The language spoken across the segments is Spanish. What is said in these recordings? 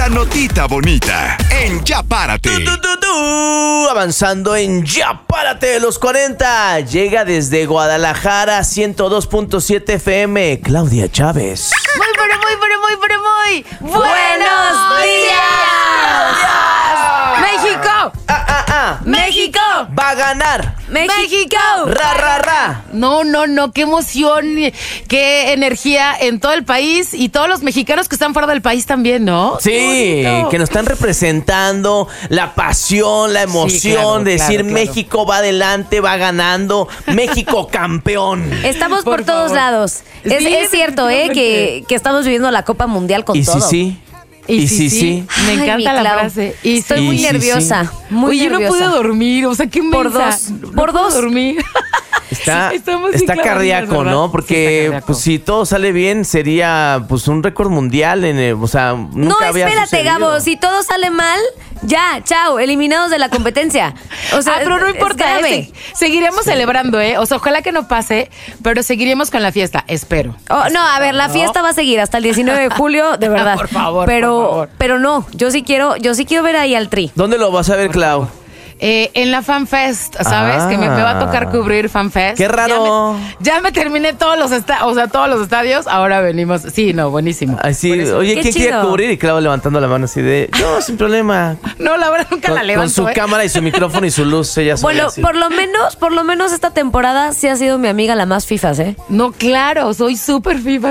La notita bonita en Ya Párate. Avanzando en Ya Párate, los 40. Llega desde Guadalajara, 102.7 FM, Claudia Chávez. Muy buenos días. ¡México! ¡México! Va a ganar. ¡México! ¡Ra! No, qué emoción, qué energía en todo el país y todos los mexicanos que están fuera del país también, ¿no? Sí, que nos están representando la pasión, la emoción de decir México va adelante, va ganando, México campeón. Estamos por todos lados. Es cierto, que estamos viviendo la Copa Mundial con todo. Y sí. Me encanta la frase. Estoy muy nerviosa. Muy nerviosa. Yo no pude dormir, o sea, qué mensa. Por dos. Dormir. Está cardíaco, ¿no? Porque pues si todo sale bien sería pues un récord mundial nunca había espérate, sucedido. Gabo, si todo sale mal, ya, chao, eliminados de la competencia. O sea, pero no importa, seguiremos celebrando, O sea, ojalá que no pase, pero seguiremos con la fiesta, espero. La fiesta va a seguir hasta el 19 de julio, de verdad. Por favor. Pero no, yo sí quiero ver ahí al Tri. ¿Dónde lo vas a ver, Clau? En la FanFest, ¿sabes? Que me va a tocar cubrir FanFest. ¡Qué raro! Ya me terminé todos los estadios, ahora venimos. Sí, no, buenísimo. Así, oye, ¿quién quiere cubrir? Y Clau levantando la mano así de, no, sin problema. No, la verdad nunca la levanto. Con su cámara y su micrófono y su luz, ella Bueno, por lo menos esta temporada sí ha sido mi amiga la más fifas, ¿eh? No, claro, soy súper FIFA.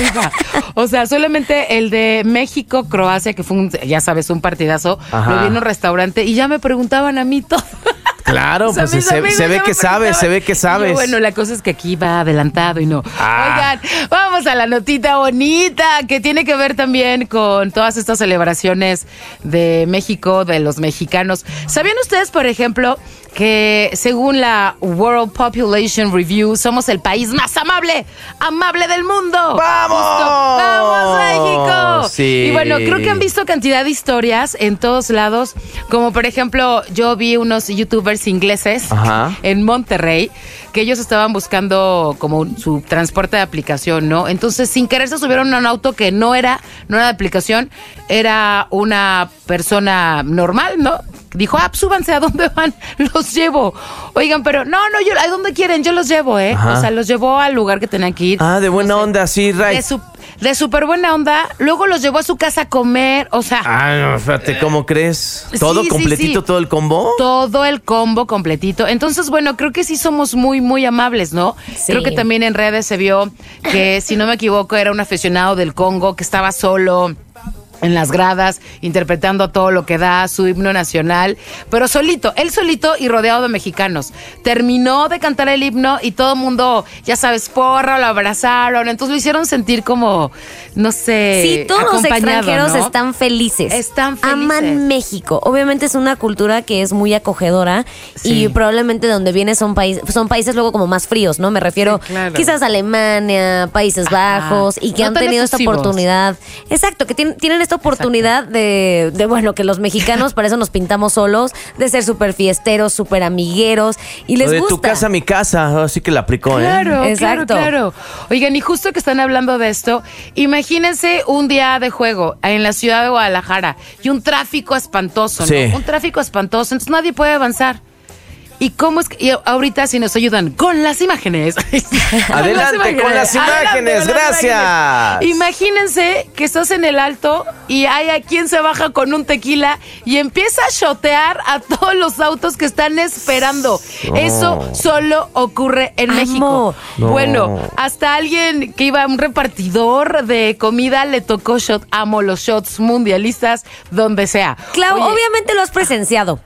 O sea, solamente el de México-Croacia, que fue ya sabes, un partidazo, lo vi en un restaurante y ya me preguntaban a mí todo. Claro, o sea, pues se ve que sabes. Bueno, la cosa es que aquí va adelantado y no. Oigan, vamos a la notita bonita que tiene que ver también con todas estas celebraciones de México, de los mexicanos. ¿Sabían ustedes, por ejemplo, que según la World Population Review somos el país más amable del mundo? ¡Vamos, México! Sí. Y bueno, creo que han visto cantidad de historias en todos lados, como por ejemplo, yo vi unos youtubers ingleses en Monterrey, que ellos estaban buscando como su transporte de aplicación, ¿no? Entonces, sin querer se subieron a un auto que no era de aplicación, era una persona normal, ¿no? Dijo, súbanse, ¿a dónde van? Los llevo. Oigan, pero no, ¿a dónde quieren? Yo los llevo, O sea, los llevó al lugar que tenían que ir. De buena onda, sí, right. De súper buena onda. Luego los llevó a su casa a comer, o sea. No, espérate, ¿cómo crees? ¿Todo completito, todo el combo? Todo el combo completito. Entonces, bueno, creo que sí somos muy, muy amables, ¿no? Sí. Creo que también en redes se vio que, si no me equivoco, era un aficionado del Congo que estaba solo en las gradas, interpretando todo lo que da, su himno nacional, pero él solito y rodeado de mexicanos. Terminó de cantar el himno y todo el mundo, ya sabes, porra, lo abrazaron, entonces lo hicieron sentir como, no sé, sí, todos los extranjeros, ¿no? Están felices. Aman México. Obviamente es una cultura que es muy acogedora y probablemente donde viene son países luego como más fríos, ¿no? Me refiero quizás a Alemania, Países Bajos, y que no han tenido esta oportunidad. Exacto, que tienen esta oportunidad de que los mexicanos, para eso nos pintamos solos, de ser súper fiesteros, súper amigueros, y les gusta. De tu casa a mi casa, así que la aplicó, Claro, exacto. Claro. Oigan, y justo que están hablando de esto, imagínense un día de juego en la ciudad de Guadalajara y un tráfico espantoso, ¿no? Un tráfico espantoso, entonces nadie puede avanzar. ¿Y cómo es que ahorita si nos ayudan con las imágenes? Adelante con las imágenes, gracias. Imagínense que estás en el alto y hay a quien se baja con un tequila y empieza a shotear a todos los autos que están esperando. Eso solo ocurre en México. Bueno, hasta alguien que iba a un repartidor de comida le tocó shot. Amo los shots mundialistas donde sea. Clau, obviamente lo has presenciado.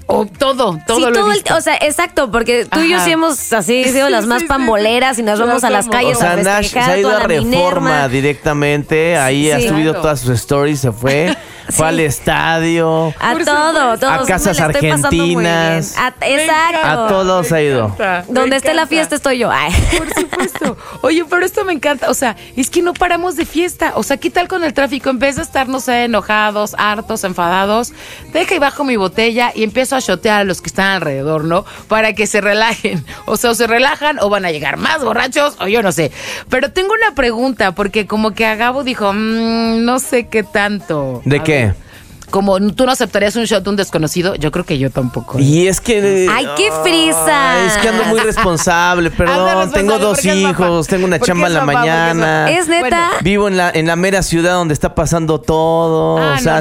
Todo lo he visto. O sea, exacto, porque tú y yo sí hemos sido las más pamboleras y nos vamos a las calles a festejar. Nash se ha ido a Reforma directamente, ahí ha subido todas sus stories, se fue al estadio, a todo, a casas argentinas, exacto, a todos ha ido. Donde esté la fiesta estoy yo. Por supuesto. Oye, pero esto me encanta, o sea, es que no paramos de fiesta, o sea, ¿qué tal con el tráfico? En vez de estar, no sé, enojados, hartos, enfadados, deja y bajo mi botella y empiezo a shotear a los que están alrededor, ¿no? Para que se relajen. O sea, o se relajan o van a llegar más borrachos o yo no sé. Pero tengo una pregunta, porque como que a Gabo dijo, no sé qué tanto. ¿De qué? qué? Como tú no aceptarías un shot de un desconocido, yo creo que yo tampoco. Y es que... ¡Ay, qué frisa! Es que ando muy responsable, perdón. Tengo 2 hijos, tengo una chamba en la mañana. ¿Es neta? Bueno. Vivo en la mera ciudad donde está pasando todo. O sea,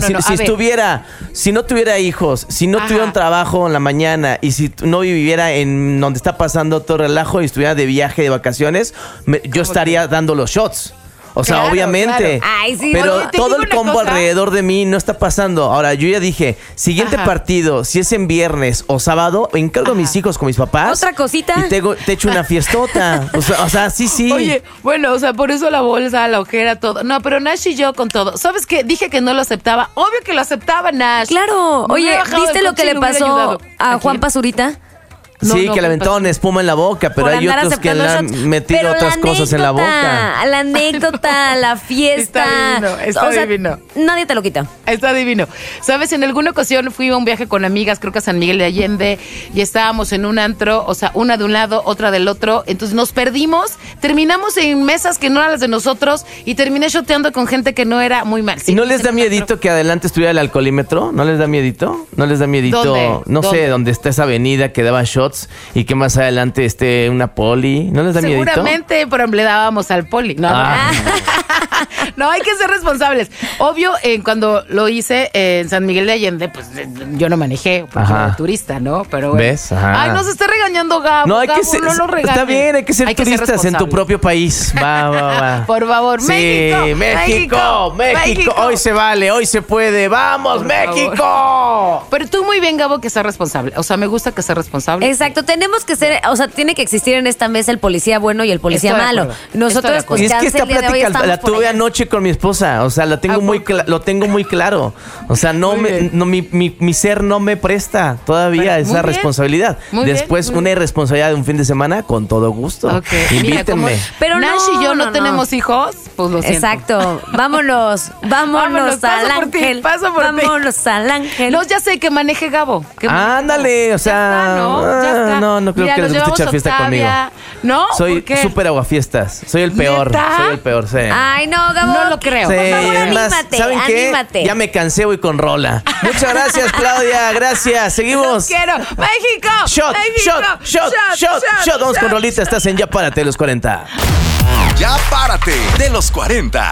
si no tuviera hijos, si no tuviera un trabajo en la mañana y si no viviera en donde está pasando todo relajo y estuviera de viaje, de vacaciones, yo estaría dando los shots. O sea, obviamente. Claro. Ay, sí, pero oye, todo el combo alrededor de mí no está pasando. Ahora, yo ya dije, siguiente partido, si es en viernes o sábado, encargo a mis hijos con mis papás. Otra cosita. Y te echo una fiestota. O sea, sí. Oye, bueno, o sea, por eso la bolsa, la ojera, todo. No, pero Nash y yo con todo. ¿Sabes qué? Dije que no lo aceptaba. Obvio que lo aceptaba, Nash. Claro. Oye, ¿viste lo que le pasó a Juan Pazurita? Sí, que le aventaron espuma en la boca, pero hay otros que le han metido otras cosas en la boca. La anécdota, la fiesta. Está divino. Nadie te lo quita. Está divino. ¿Sabes? En alguna ocasión fui a un viaje con amigas, creo que a San Miguel de Allende, y estábamos en un antro, o sea, una de un lado, otra del otro. Entonces nos perdimos, terminamos en mesas que no eran las de nosotros y terminé shoteando con gente que no era muy mal. ¿Y no les da miedito que adelante estuviera el alcoholímetro? ¿No les da miedito? ¿No les da miedito? ¿Dónde? No sé, dónde está esa avenida que daba shots y que más adelante esté una poli. ¿No les da miedito? Seguramente, pero le dábamos al poli. No, no, hay que ser responsables. Obvio, cuando lo hice en San Miguel de Allende, pues yo no manejé, porque yo era turista, ¿no? Pero bueno. ¿Ves? Ajá. Ay, no se está regañando Gabo. No, Gabo, no lo regañes. Está bien, hay que ser turistas en tu propio país. Va. Por favor, sí, México. Hoy se vale, hoy se puede. ¡Vamos, por México! Favor. Pero tú muy bien, Gabo, que seas responsable. O sea, me gusta que seas responsable. Exacto, tenemos que ser, o sea, tiene que existir en esta mesa el policía bueno y el policía malo. Nosotros, pues, y es que esta plática la tuve anoche con mi esposa, o sea, lo tengo muy claro. O sea, mi ser no me presta todavía esa responsabilidad. Después, una irresponsabilidad de un fin de semana, con todo gusto. Okay. Invítenme. Pero Nash y yo no tenemos hijos, pues lo siento. Exacto. Vámonos al Ángel. Paso por ti. Vámonos al Ángel. No, ya sé, que maneje Gabo. Ándale, o sea, no creo que les guste echar fiesta conmigo. ¿No? Soy súper aguafiestas. Soy el peor. ¿Neta? Soy el peor, sí. Ay, no, Gabo. No lo creo. Sí, por favor, anímate, ¿saben qué? anímate. Ya me cansé, voy con rola. Muchas gracias, Claudia. Gracias. Seguimos. Los quiero. ¡México! Shot. Vamos con rolita. Estás en Ya Párate de los 40. Ya Párate de los 40.